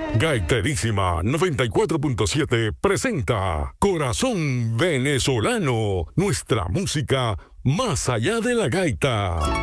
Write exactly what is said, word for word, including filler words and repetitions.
Gaiterísima noventa y cuatro punto siete presenta Corazón Venezolano, nuestra música más allá de la gaita.